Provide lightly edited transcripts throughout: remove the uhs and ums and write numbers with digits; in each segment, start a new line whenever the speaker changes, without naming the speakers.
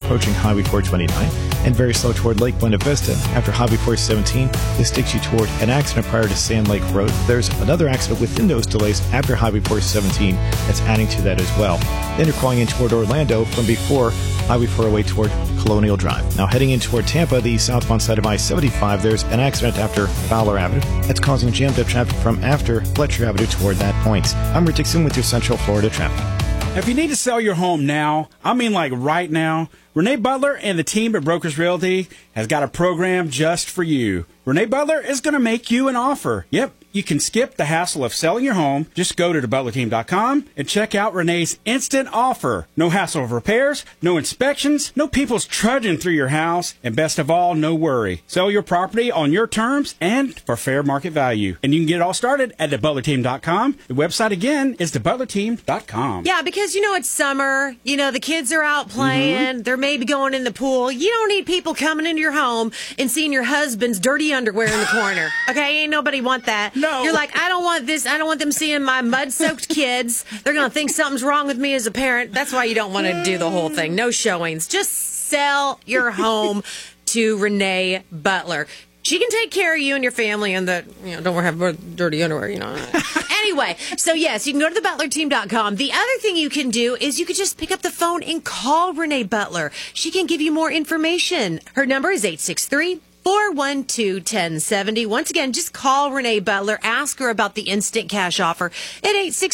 approaching Highway 429, and very slow toward Lake Buena Vista. After Highway 417, this takes you toward an accident prior to Sand Lake Road. There's another accident within those delays after Highway 417 that's adding to that as well. Then you're calling in toward Orlando from before Highway 408 toward Colonial Drive. Now heading in toward Tampa, the southbound side of I-75, there's an accident after Fowler Avenue that's causing jammed up traffic from after Fletcher Avenue toward that point. I'm Rick Dixon with your Central Florida traffic.
If you need to sell your home now, I mean like right now, Renee Butler and the team at Brokers Realty has got a program just for you. Renee Butler is going to make you an offer. Yep, you can skip the hassle of selling your home. Just go to thebutlerteam.com and check out Renee's instant offer. No hassle of repairs, no inspections, no people's trudging through your house, and best of all, no worry. Sell your property on your terms and for fair market value. And you can get it all started at thebutlerteam.com. The website again is thebutlerteam.com.
Yeah, because it's summer. The kids are out playing. They're maybe going in the pool. You don't need people coming into your home and seeing your husband's dirty underwear in the corner. Okay, ain't nobody want that.
No.
You're like, I don't want this. I don't want them seeing my mud-soaked kids. They're going to think something's wrong with me as a parent. That's why you don't want to do the whole thing. No showings. Just sell your home to Renee Butler. She can take care of you and your family and don't have dirty underwear, Anyway, so yes, you can go to thebutlerteam.com. The other thing you can do is you could just pick up the phone and call Renee Butler. She can give you more information. Her number is 863-412-1070. Once again, just call Renee Butler. Ask her about the instant cash offer at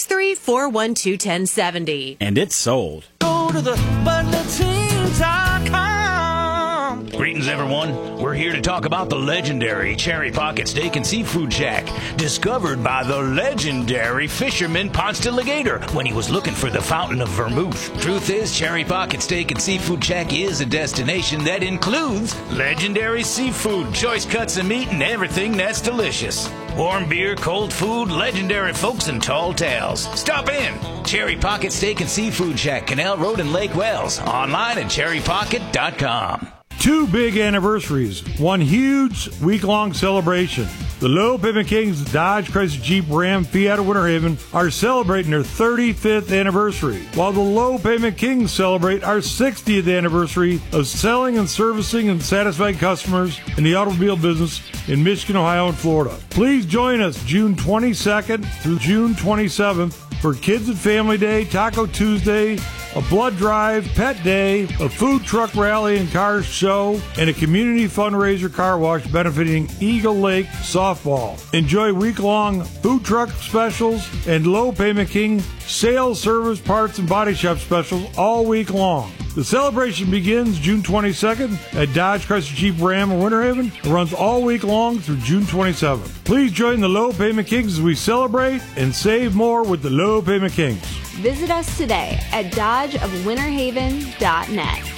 863-412-1070.
And it's sold.
Go to thebutlerteam.com.
Greetings, everyone. We're here to talk about the legendary Cherry Pocket Steak and Seafood Shack, discovered by the legendary fisherman Ponce de Legator when he was looking for the fountain of vermouth. Truth is, Cherry Pocket Steak and Seafood Shack is a destination that includes legendary seafood, choice cuts of meat, and everything that's delicious. Warm beer, cold food, legendary folks, and tall tales. Stop in. Cherry Pocket Steak and Seafood Shack, Canal Road in Lake Wells. Online at cherrypocket.com.
Two big anniversaries, one huge week-long celebration. The Low Payment Kings Dodge, Chrysler, Jeep, Ram, Fiat of Winter Haven are celebrating their 35th anniversary, while the Low Payment Kings celebrate our 60th anniversary of selling and servicing and satisfying customers in the automobile business in Michigan, Ohio, and Florida. Please join us June 22nd through June 27th for Kids and Family Day, Taco Tuesday, a blood drive, pet day, a food truck rally and car show, and a community fundraiser car wash benefiting Eagle Lake Softball. Enjoy week-long food truck specials and Low Payment King sales, service, parts, and body shop specials all week long. The celebration begins June 22nd at Dodge, Chrysler, Jeep, Ram, and Winter Haven and runs all week long through June 27th. Please join the Low Payment Kings as we celebrate and save more with the Low Payment Kings.
Visit us today at dodgeofwinterhaven.net.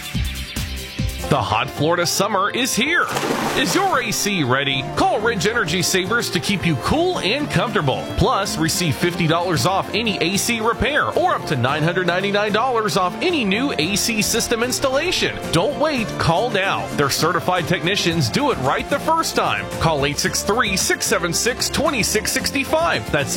The hot Florida summer is here. Is your AC ready? Call Ridge Energy Savers to keep you cool and comfortable. Plus, receive $50 off any AC repair or up to $999 off any new AC system installation. Don't wait. Call now. Their certified technicians do it right the first time. Call 863-676-2665. That's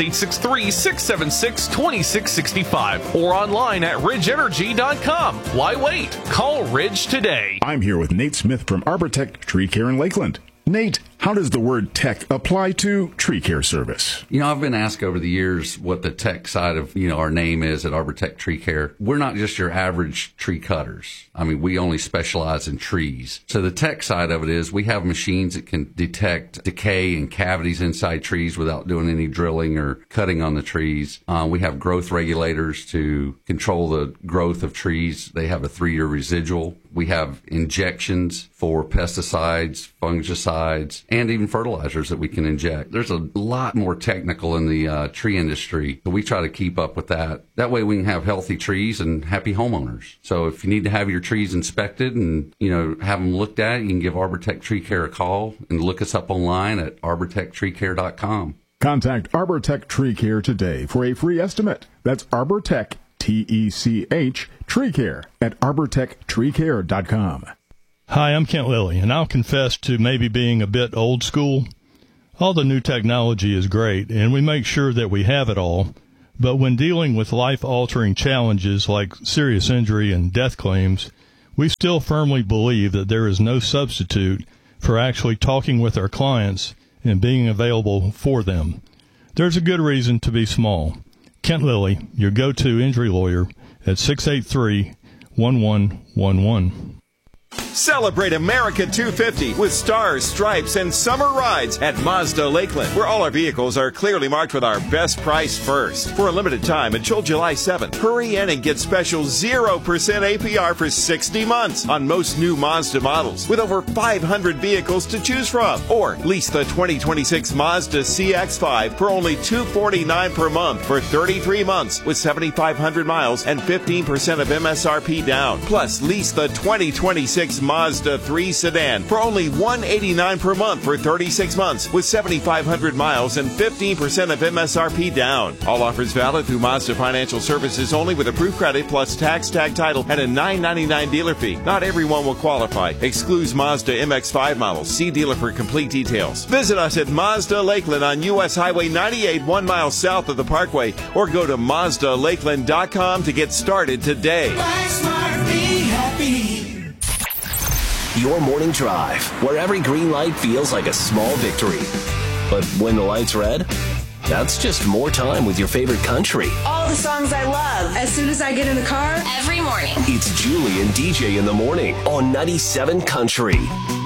863-676-2665. Or online at ridgeenergy.com. Why wait? Call Ridge today.
I'm here with Nate Smith from Arbortech Tree Care in Lakeland. Nate, how does the word tech apply to tree care service?
I've been asked over the years what the tech side of, our name is at Arbortech Tree Care. We're not just your average tree cutters. We only specialize in trees. So the tech side of it is we have machines that can detect decay and cavities inside trees without doing any drilling or cutting on the trees. We have growth regulators to control the growth of trees. They have a 3-year residual. We have injections for pesticides, fungicides, and even fertilizers that we can inject. There's a lot more technical in the tree industry, but we try to keep up with that. That way we can have healthy trees and happy homeowners. So if you need to have your trees inspected and, have them looked at, you can give Arbortech Tree Care a call and look us up online at arbortechtreecare.com.
Contact Arbortech Tree Care today for a free estimate. That's Arbortech, T-E-C-H, Tree Care at arbortechtreecare.com.
Hi, I'm Kent Lilly, and I'll confess to maybe being a bit old school. All the new technology is great, and we make sure that we have it all. But when dealing with life-altering challenges like serious injury and death claims, we still firmly believe that there is no substitute for actually talking with our clients and being available for them. There's a good reason to be small. Kent Lilly, your go-to injury lawyer at 683-1111.
Celebrate America 250 with stars, stripes, and summer rides at Mazda Lakeland, where all our vehicles are clearly marked with our best price first. For a limited time until July 7th, hurry in and get special 0% APR for 60 months on most new Mazda models, with over 500 vehicles to choose from. Or lease the 2026 Mazda CX-5 for only $249 per month for 33 months with 7,500 miles and 15% of MSRP down. Plus, lease the 2026 Mazda 3 sedan for only $189 per month for 36 months with 7,500 miles and 15% of MSRP down. All offers valid through Mazda Financial Services only with approved credit plus tax tag title and a $9.99 dealer fee. Not everyone will qualify. Excludes Mazda MX-5 models. See dealer for complete details. Visit us at Mazda Lakeland on U.S. Highway 98, 1 mile south of the Parkway, or go to MazdaLakeland.com to get started today.
Buy smart, be happy. Your morning drive, where every green light feels like a small victory. But when the light's red, that's just more time with your favorite country.
All the songs I love. As soon as I get in the car,
every morning.
It's Julie and DJ in the morning on 97 Country.